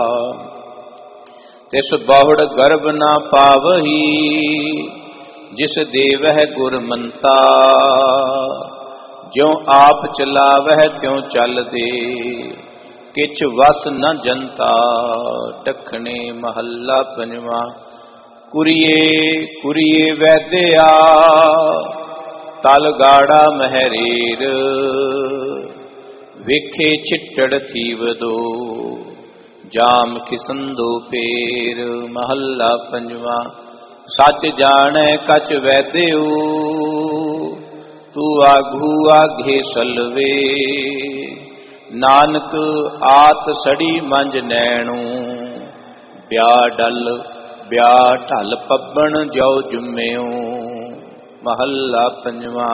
ਤਿਸ ਬਹੁੜ ਗਰਭ ਨਾ ਪਾਵਹੀ, ਜਿਸ ਦੇਵਹਿ ਗੁਰਮੰਤਾ। ਜਿਉ ਆਪ ਚਲਾਵਹਿ ਤਿਉ ਚੱਲਦੇ, ਕਿਛ ਵਸ ਨ ਜਨਤਾ। ਦੱਖਣੇ ਮਹੱਲਾ ਪੰਜਵਾ। ਕੁਰੀਏ ਕੁਰੀਏ ਵੈਦਿਆ, ਤਲ ਗਾੜਾ ਮਹਿਰੀਰ। ਵੇਖੇ ਛਿੱਟੜ ਥੀਵਦੋ, ਜਾਮ ਖਿਸੰਦੋ ਪੇਰ। ਮਹੱਲਾ ਪੰਜਵਾ। ਸੱਚ ਜਾਣੈ ਕਛ ਵੈਦਿਓ, ਤੂੰ ਆਗੂ ਆਗੇ ਸਲਵੇ। ਨਾਨਕ ਆਤ ਸੜੀ ਮੰਝ ਨੈਣੂ, ਬਿਆ ਢਲ ਪੱਬਣ ਜੋ ਜੁਮਿਓ। ਮਹੱਲਾ ਪੰਜਵਾ।